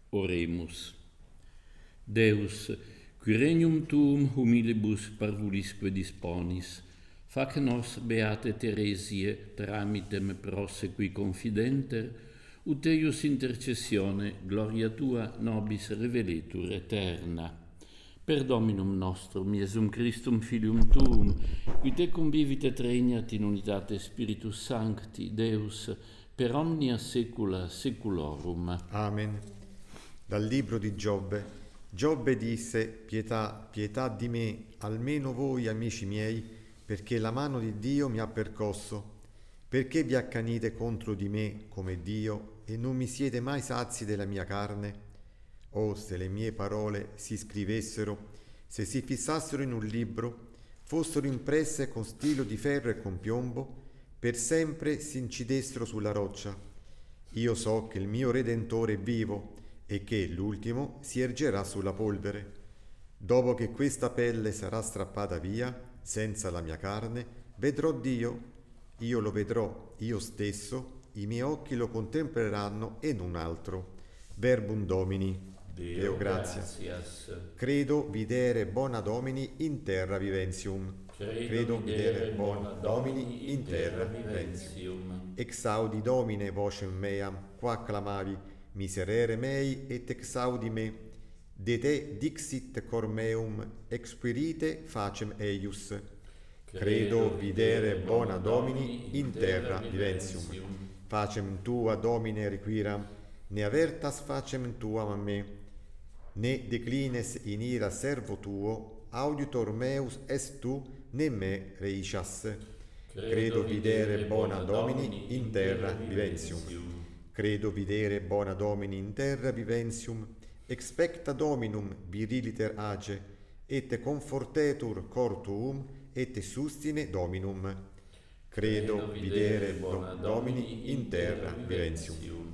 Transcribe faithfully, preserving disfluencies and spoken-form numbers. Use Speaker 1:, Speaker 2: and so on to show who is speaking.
Speaker 1: Oremus. Deus, qui regnum tuum humilibus parvulisque disponis, fac nos, beate Teresie, tramitem prosequi confidenter, ut eius intercessione gloria tua nobis reveletur eterna. Per Dominum nostrum, Iesum Christum, Filium tuum, qui te convivit et regnat in unitate Spiritus Sancti, Deus, per omnia saecula saeculorum.
Speaker 2: Amen. Dal libro di Giobbe. Giobbe disse: pietà, pietà di me, almeno voi, amici miei, perché la mano di Dio mi ha percosso. Perché vi accanite contro di me come Dio e non mi siete mai sazi della mia carne? Oh, se le mie parole si scrivessero, se si fissassero in un libro, fossero impresse con stilo di ferro e con piombo, per sempre si incidessero sulla roccia. Io so che il mio Redentore è vivo e che l'ultimo si ergerà sulla polvere. Dopo che questa pelle sarà strappata via, senza la mia carne, vedrò Dio. Io lo vedrò, io stesso, i miei occhi lo contempleranno e non altro. Verbum Domini.
Speaker 1: Deo,
Speaker 2: Deo gratias. Credo videre bona Domini in terra viventium.
Speaker 1: Credo,
Speaker 2: Credo
Speaker 1: videre
Speaker 2: videre bona
Speaker 1: bona
Speaker 2: Domini in terra viventium. Exaudi Domine vocem meam, qua clamavi, miserere mei et exaudi me. De te dixit cor meum, expirite facem eius. Credo videre bona Domini in terra viventium. Facem tua Domine requiram, ne avertas facem tuam a me. Ne declines in ira servo tuo, auditor meus est tu, ne me reiscias. Credo videre bona Domini in terra viventium. Credo videre bona Domini in terra viventium. Expecta Dominum viriliter age, et confortetur cor tuum, et sustine Dominum. Credo videre bona Domini in terra viventium.